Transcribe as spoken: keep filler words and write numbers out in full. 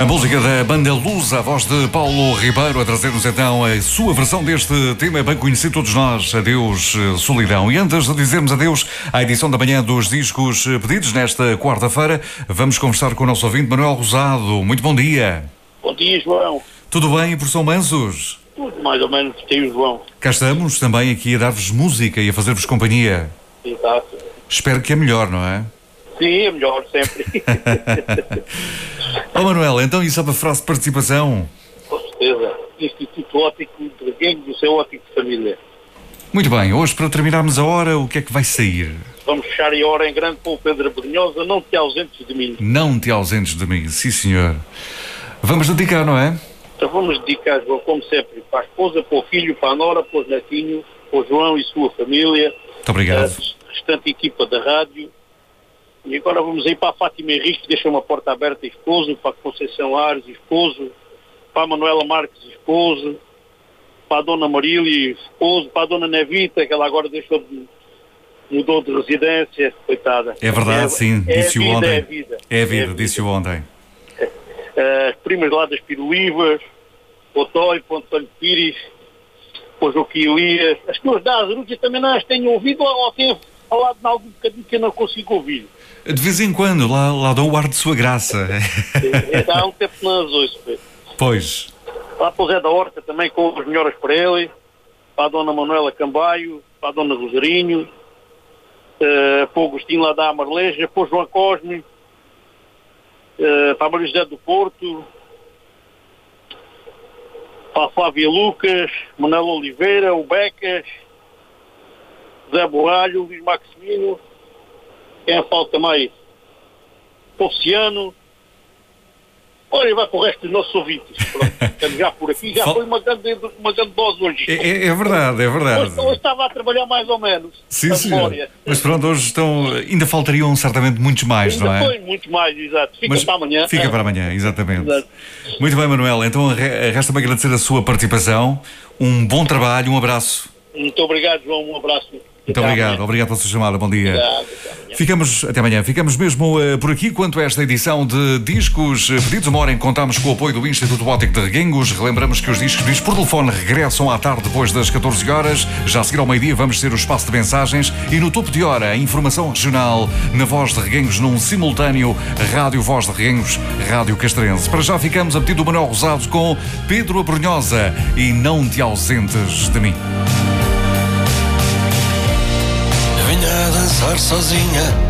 A música da banda Luz, a voz de Paulo Ribeiro, a trazer-nos então a sua versão deste tema, é bem conhecido todos nós. Adeus, solidão. E antes de dizermos adeus à edição da manhã dos discos pedidos nesta quarta-feira, vamos conversar com o nosso ouvinte Manuel Rosado. Muito bom dia. Bom dia, João. Tudo bem, por São Mansos? Tudo mais ou menos, tio João. Cá estamos também aqui a dar-vos música e a fazer-vos companhia. Exato. Espero que é melhor, não é? Sim, é melhor sempre. Ó Manuel, então isso é uma frase de participação? Com certeza. Instituto Óptico de Reguengos, do seu óptico de família. Muito bem, hoje para terminarmos a hora, o que é que vai sair? Vamos fechar a hora em grande com o Pedro Brunhosa, não te ausentes de mim. Não te ausentes de mim, sim senhor. Vamos dedicar, não é? Então vamos dedicar, João, como sempre, para a esposa, para o filho, para a nora, para os netinhos, para o João e sua família. Muito obrigado. A restante equipa da rádio. E agora vamos aí para a Fátima Henrique, que deixa uma porta aberta, esposo, para a Conceição Ares, esposo, para a Manuela Marques, esposo, para a Dona Marília, esposo, para a Dona Nevita, que ela agora deixou de, mudou de residência, coitada. É verdade, é, sim, é disse-o ontem. É a vida, é a vida, é disse-o ontem. As primas lá das Pirulivas, o Tóio, o Antônio Pires, o Joaquim Elias, as pessoas da Azerúquia também não as tenho ouvido ou têm falado de algum bocadinho que eu não consigo ouvir. De vez em quando, lá, lá dão o ar de sua graça. É, há um tempo que não as ouço. Pois. Lá para o Zé da Horta também, com as melhoras para ele, para a Dona Manuela Cambaio, para a Dona Rosarinho, uh, para o Agostinho lá da Amarleja, para o João Cosme, uh, para a Maria José do Porto, para a Flávia Lucas, Manuel Oliveira, o Becas, Zé Borralho, Luís Maximino. Quem falta mais? Oceano. Olha, vai para o resto dos nossos ouvintes. Pronto, já por aqui, já foi uma grande, uma grande dose hoje. É, é verdade, é verdade. Hoje, hoje estava a trabalhar mais ou menos. Sim, sim. Mas pronto, hoje estão, ainda faltariam certamente muitos mais, ainda não é? Foi muito mais, exato. Fica Mas para amanhã. Fica é. para amanhã, exatamente. Exato. Muito bem, Manuel. Então resta-me agradecer a sua participação. Um bom trabalho, um abraço. Muito obrigado, João. Um abraço. Muito até obrigado, amanhã. obrigado pela sua chamada, bom dia. Obrigado, até amanhã. Ficamos, até amanhã, ficamos mesmo uh, por aqui quanto a esta edição de Discos Pedidos. Uma hora em que contamos com o apoio do Instituto Óptico de Reguengos. Relembramos que os discos pedidos por telefone regressam à tarde depois das catorze horas. Já a seguir ao meio-dia vamos ter o espaço de mensagens e no topo de hora a informação regional na Voz de Reguengos num simultâneo Rádio Voz de Reguengos, Rádio Castrense. Para já ficamos a pedido do Manuel Rosado com Pedro Brunhosa e Não te ausentes de mim. Venha a dançar sozinha